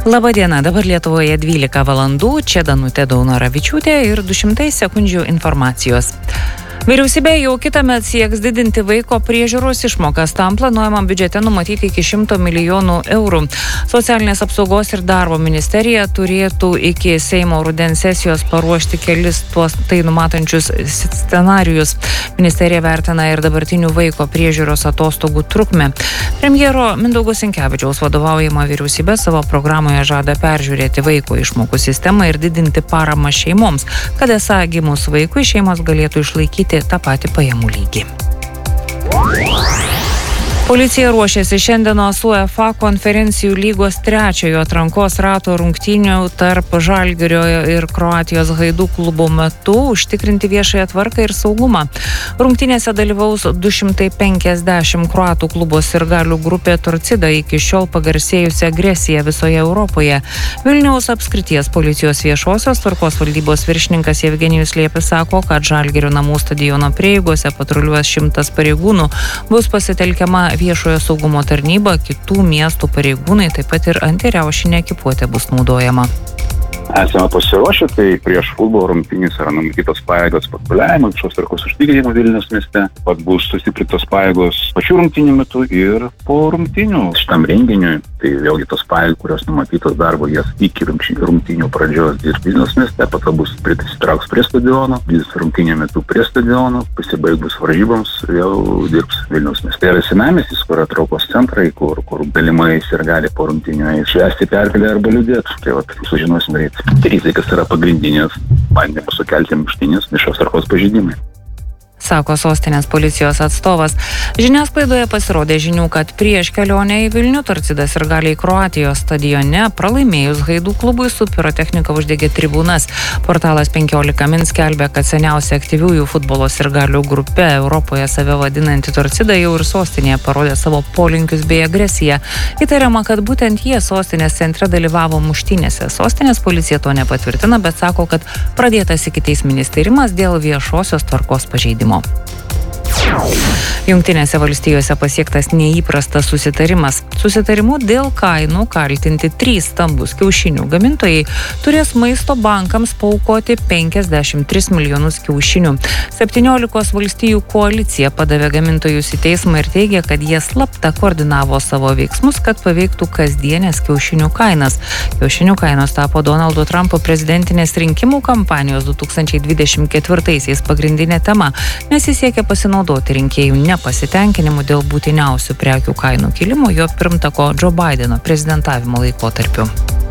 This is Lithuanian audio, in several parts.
Labadiena, dabar Lietuvoje 12 valandų, čia Danutė Daunoravičiūtė ir 200 sekundžių informacijos. Vyriausybė jau kitąmet sieks didinti vaiko priežiūros išmokas. Tam planuojama biudžete numatyti iki 100 milijonų eurų. Socialinės apsaugos ir darbo ministerija turėtų iki Seimo rudens sesijos paruošti kelis tuos tai numatančius scenarijus. Ministerija vertina ir dabartinių vaiko priežiūros atostogų trukmę. Premjero Mindaugo Sinkevičiaus vadovaujama vyriausybė savo programoje žada peržiūrėti vaiko išmokų sistemą ir didinti paramą šeimoms, kad esą gimus vaikui šeimos galėtų išlaikyti tą patį pajamų lygį. Policija ruošiasi šiandienos UEFA konferencijų lygos trečiojo atrankos rato rungtynių tarp Žalgirio ir Kroatijos Hajduk klubo metu užtikrinti viešąją tvarką ir saugumą. Rungtynėse dalyvaus 250 kroatų klubo sirgalių grupė Torcida, iki šiol pagarsėjusi agresija visoje Europoje. Vilniaus apskrities policijos viešosios tvarkos valdybos viršininkas Jevgenijus Liepis sako, kad Žalgirio namų stadiono prieigose patruliuos 100 pareigūnų, bus pasitelkiama viešojo saugumo tarnyba, kitų miestų pareigūnai, taip pat ir antiriaušinė ekipuotė bus naudojama. Esame pasiruošę, tai prieš futbolo rungtynės yra numatytos pajėgos patruliavimo, viešos tvarkos užtikrinimo Vilniaus mieste, pat bus sustiprintos pajėgos pačių rungtynių metu ir po rungtynių šitam renginiui. Tai vėlgi tos pajėgos, kurios numatytos darbo, jas iki rungtynių pradžios dirbs Vilniaus mieste, pat bus prisitrauks prie stadiono, dirbs rungtynių metu prie stadiono, pasibaigus varžyboms vėl dirbs Vilniaus mieste. Tai yra senamiestis, kur traukos centrai, kur galimai sirgaliai po rungtynių švęsti pergalę arba liūdėti. Tai vat sužinosim greit. Rizikas yra pagrindinės bandymas sukelti muštynes viešos tvarkos pažeidimai, sako sostinės policijos atstovas. Žiniasklaidoje pasirodė žinių, kad prieš kelionę į Vilnių Torcida sirgaliai Kroatijos stadione pralaimėjus Hajduk klubui su pirotechnika uždegė tribūnas. Portalas 15 min skelbė, kad seniausia aktyviųjų futbolo sirgalių grupė Europoje save vadinanti Torcida jau ir sostinėje parodė savo polinkius bei agresiją. Įtariama, kad būtent jie sostinės centre dalyvavo muštynėse. Sostinės policija to nepatvirtina, bet sako, kad pradėtas ikiteisminis tyrimas dėl viešosios tvarkos pažeidimo. Jungtinėse valstijose pasiektas neįprastas susitarimas. Susitarimu dėl kainų kaltinti 3 stambus kiaušinių gamintojai turės maisto bankams paaukoti 53 milijonus kiaušinių. 17 valstijų koalicija padavė gamintojus į teismą ir teigia, kad jie slapta koordinavo savo veiksmus, kad paveiktų kasdienės kiaušinių kainas. Kiaušinių kainos tapo Donaldo Trumpo prezidentinės rinkimų kampanijos 2024-aisiais pagrindinė tema, nes jis siekia pasinaudoti rinkėjų nepasitenkinimu dėl būtiniausių prekių kainų kilimo jo pirmtako Joe Bideno prezidentavimo laikotarpiu.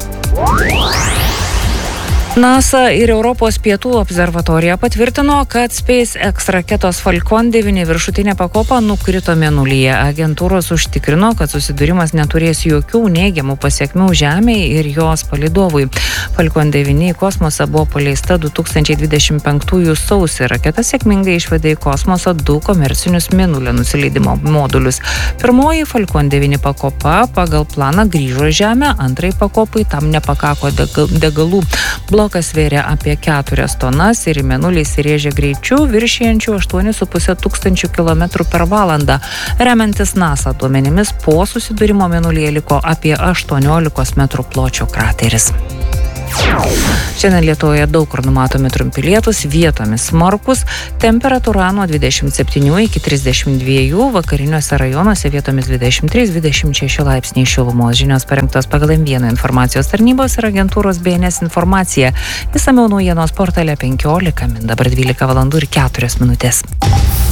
NASA ir Europos pietų observatorija patvirtino, kad SpaceX raketos Falcon 9 viršutinė pakopa nukrito mėnulyje. Agentūros užtikrino, kad susidūrimas neturės jokių neigiamų pasiekmių Žemei ir jos palydovui. Falcon 9 į kosmosą buvo paleista 2025 sausį. Raketa sėkmingai išvedė į kosmosą 2 komercinius mėnulio nusileidimo modulius. Pirmoji Falcon 9 pakopa pagal planą grįžo į Žemę, antrai pakopai tam nepakako degalų. Blokas svėrė apie 4 tonas ir į mėnulį įsirėžė greičiu viršijančių 8,5 tūkstančių kilometrų per valandą. Remiantis NASA duomenimis, po susidūrimo mėnulyje liko apie 18 metrų pločio krateris. Šiandien Lietuvoje daug kur numatomi trumpi lietūs, vietomis smarkūs, temperatūra nuo 27 iki 32, vakariniuose rajonuose vietomis 23-26 laipsniai šilumos. Žinios parengtos pagal M1 informacijos tarnybos ir agentūros BNS informacija. Išsamiau naujienos portale 15 min, dabar 12 valandų ir 4 minutės.